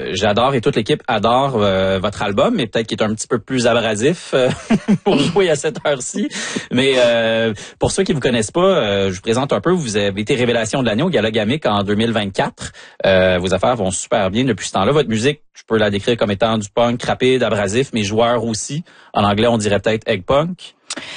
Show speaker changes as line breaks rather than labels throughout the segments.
j'adore et toute l'équipe adore votre album, mais peut-être qu'il est un petit peu plus abrasif pour jouer à cette heure-ci. Mais pour ceux qui vous connaissent pas, je vous présente un peu. Vous avez été révélation de l'année au Gala Gamic en 2024. Vos affaires vont super bien depuis ce temps-là. Votre musique, je peux la décrire comme étant du punk rapide, abrasif, mais joueur aussi. En anglais, on dirait peut-être egg punk.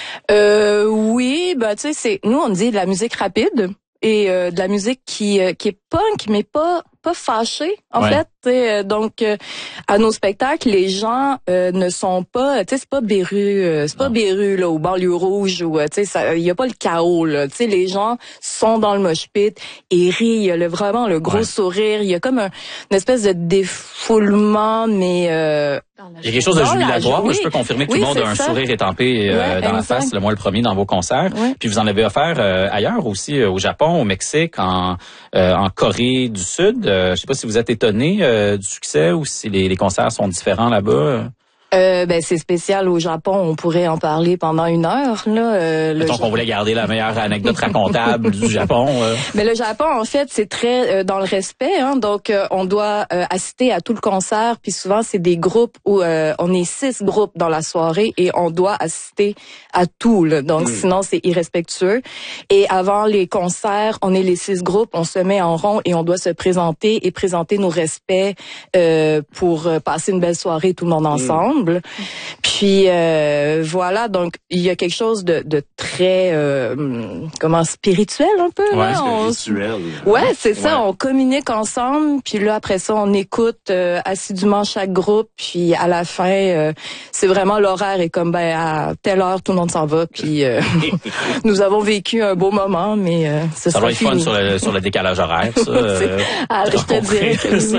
Oui, tu sais, nous on dit de la musique rapide et de la musique qui est punk, mais pas fâchée en fait. Donc à nos spectacles, les gens ne sont pas, tu sais, c'est pas Béru là au banlieue rouge ou tu sais, il y a pas le chaos là. Tu sais, les gens sont dans le mosh pit et rient. Il y a vraiment le gros sourire. Il y a comme une espèce de défoulement, mais
il y a quelque chose de jubilatoire. Je peux confirmer que tout le monde a un sourire étampé dans la face, le premier dans vos concerts. Puis vous en avez offert ailleurs aussi, au Japon, au Mexique, en Corée du Sud. Je sais pas si vous êtes étonné du succès ou si les concerts sont différents là-bas.
C'est spécial au Japon, on pourrait en parler pendant 1 heure là.
Mettons qu'on voulait garder la meilleure anecdote racontable du Japon.
Mais le Japon en fait, c'est très dans le respect donc on doit assister à tout le concert, puis souvent c'est des groupes où on est 6 groupes dans la soirée et on doit assister à tout là. Donc sinon c'est irrespectueux. Et avant les concerts, on est les 6 groupes, on se met en rond et on doit se présenter nos respects pour passer une belle soirée tout le monde ensemble. Puis voilà, donc il y a quelque chose de très spirituel un peu là.
Spirituel.
C'est ça, on communique ensemble, puis là après ça on écoute assidûment chaque groupe, puis à la fin c'est vraiment l'horaire est comme à telle heure tout le monde s'en va, puis nous avons vécu un beau moment, mais ça
va être fun sur le décalage horaire ça.
Je te dirais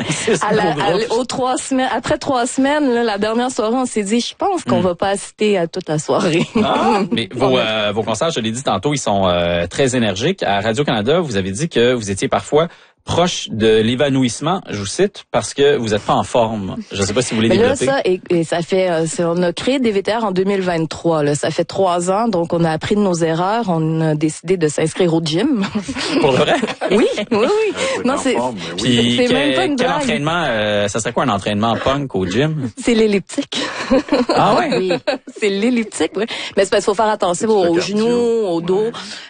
que aux 3 semaines, après 3 semaines là, la dernière soirée on s'est dit, je pense qu'on va pas assister à toute la soirée.
Mais vos concerts, je l'ai dit tantôt, ils sont très énergiques. À Radio-Canada, vous avez dit que vous étiez parfois proche de l'évanouissement, je vous cite, parce que vous êtes pas en forme. Je sais pas si vous voulez développer.
Là, ça, et ça fait, on a créé DVTR en 2023, là. Ça fait 3 ans, donc on a appris de nos erreurs. On a décidé de s'inscrire au gym.
Pour le vrai?
Oui. Non, c'est
même pas une blague. Quel entraînement, ça serait quoi un entraînement punk au gym?
C'est l'elliptique.
Ah ouais?
Oui. C'est l'elliptique, oui. Mais c'est parce qu'il faut faire attention aux genoux, au dos.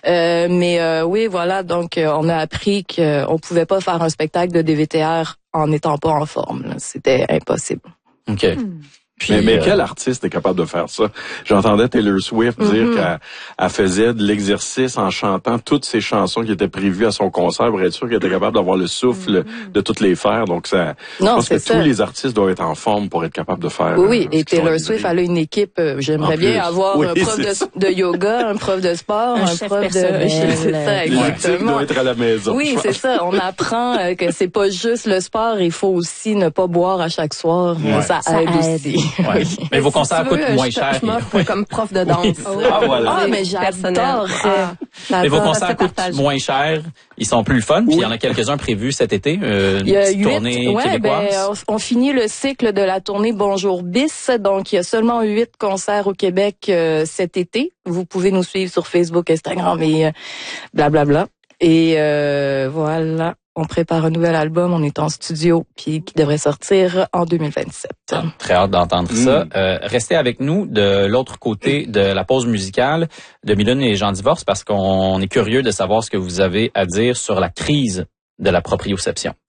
Oui, voilà. Donc, on a appris qu'on pouvait pas faire un spectacle de DVTR en n'étant pas en forme. Là. C'était impossible.
OK.
Puis, mais quel artiste est capable de faire ça? J'entendais Taylor Swift dire qu'elle faisait de l'exercice en chantant toutes ses chansons qui étaient prévues à son concert pour être sûr qu'elle était capable d'avoir le souffle de toutes les faire. Donc, je pense que tous les artistes doivent être en forme pour être capables de faire.
Oui, et Taylor Swift, elle a une équipe. J'aimerais bien avoir un prof de yoga, un prof de sport, un prof de... C'est ça, exactement.
Doit être à la maison.
Oui, c'est ça. On apprend que c'est pas juste le sport. Il faut aussi ne pas boire à chaque soir. Ça aide aussi.
Ouais. Mais vos concerts coûtent moins cher.
Je m'offre comme prof de danse.
Voilà. Mais j'adore.
Mais vos concerts coûtent moins cher. Ils sont plus fun. Puis il y en a quelques-uns prévus cet été.
Il y a 8
tournée québécoise.
on finit le cycle de la tournée Bonjour Bis. Donc il y a seulement 8 concerts au Québec cet été. Vous pouvez nous suivre sur Facebook, Instagram et blablabla. Et voilà. On prépare un nouvel album, on est en studio, puis qui devrait sortir en 2027.
Très hâte d'entendre ça. Restez avec nous de l'autre côté de la pause musicale de Mylène et Jean Divorce, parce qu'on est curieux de savoir ce que vous avez à dire sur la crise de la proprioception.